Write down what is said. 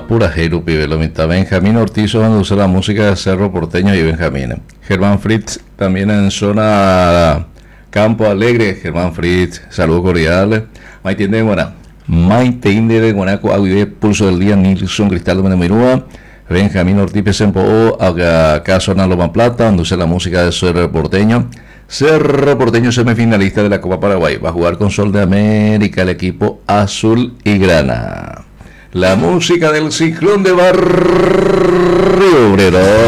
pura Jero Pibelomita. Benjamín Ortiz cuando usa la música de Cerro Porteño y Benjamín. Germán Fritz también en zona Campo Alegre. Germán Fritz, saludos cordiales. Maite de Guaná. Maite de Guanaco, Aguide, Pulso del Día, Nilson Cristal de Mirúa. Benjamín Ortiz Pesempo, acá zona Loma Plata, donde usa la música de Cerro Porteño. Cerro Porteño semifinalista de la Copa Paraguay. Va a jugar con Sol de América el equipo azul y grana. La música del Ciclón de Barrio Obrero.